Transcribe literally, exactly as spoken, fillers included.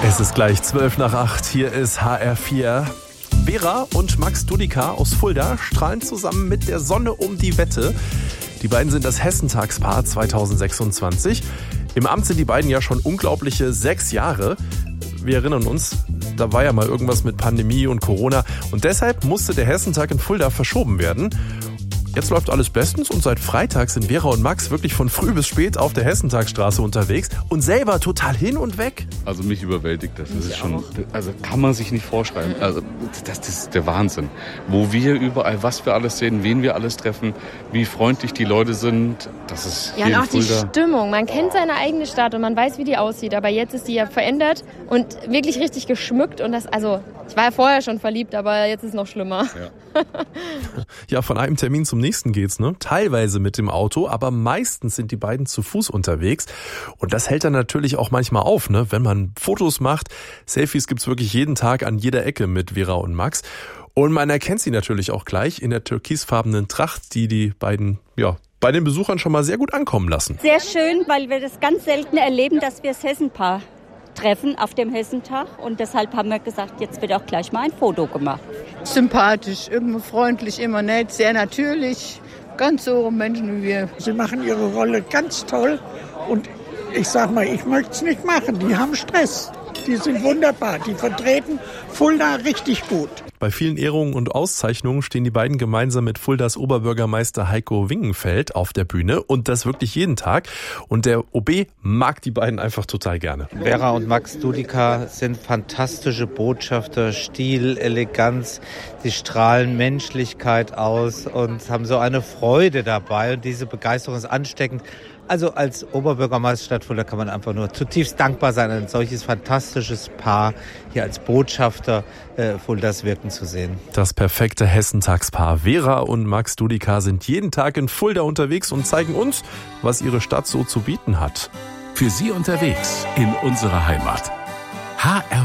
Es ist gleich zwölf nach acht. Hier ist H R vier. Vera und Max Dudika aus Fulda strahlen zusammen mit der Sonne um die Wette. Die beiden sind das Hessentagspaar zwanzig sechsundzwanzig. Im Amt sind die beiden ja schon unglaubliche sechs Jahre. Wir erinnern uns, da war ja mal irgendwas mit Pandemie und Corona. Und deshalb musste der Hessentag in Fulda verschoben werden. Jetzt läuft alles bestens und seit Freitag sind Vera und Max wirklich von früh bis spät auf der Hessentagsstraße unterwegs und selber total hin und weg. Also mich überwältigt das. Das ist schon, also kann man sich nicht vorschreiben. Also das, das ist der Wahnsinn. Wo wir überall, was wir alles sehen, wen wir alles treffen, wie freundlich die Leute sind. Das ist ja, und auch die Stimmung. Man kennt seine eigene Stadt und man weiß, wie die aussieht. Aber jetzt ist die ja verändert und wirklich richtig geschmückt. Und das, also ich war ja vorher schon verliebt, aber jetzt ist es noch schlimmer. Ja. Ja, von einem Termin zum nächsten geht's, ne? Teilweise mit dem Auto, aber meistens sind die beiden zu Fuß unterwegs. Und das hält dann natürlich auch manchmal auf, ne? Wenn man Fotos macht. Selfies gibt's wirklich jeden Tag an jeder Ecke mit Vera und Max. Und man erkennt sie natürlich auch gleich in der türkisfarbenen Tracht, die die beiden, ja, bei den Besuchern schon mal sehr gut ankommen lassen. Sehr schön, weil wir das ganz selten erleben, dass wir das Hessenpaar treffen auf dem Hessentag. Und deshalb haben wir gesagt, jetzt wird auch gleich mal ein Foto gemacht. Sympathisch, immer freundlich, immer nett, sehr natürlich. Ganz so Menschen wie wir. Sie machen ihre Rolle ganz toll. Und ich sag mal, ich möchte es nicht machen. Die haben Stress. Die sind wunderbar. Die vertreten Fulda richtig gut. Bei vielen Ehrungen und Auszeichnungen stehen die beiden gemeinsam mit Fuldas Oberbürgermeister Heiko Wingenfeld auf der Bühne und das wirklich jeden Tag. Und der O B mag die beiden einfach total gerne. Vera und Max Dudika sind fantastische Botschafter, Stil, Eleganz. Sie strahlen Menschlichkeit aus und haben so eine Freude dabei und diese Begeisterung ist ansteckend. Also als Oberbürgermeister Stadt Fulda kann man einfach nur zutiefst dankbar sein, ein solches fantastisches Paar hier als Botschafter äh, Fuldas wirken zu sehen. Das perfekte Hessentagspaar Vera und Max Dudika sind jeden Tag in Fulda unterwegs und zeigen uns, was ihre Stadt so zu bieten hat. Für Sie unterwegs in unserer Heimat. H R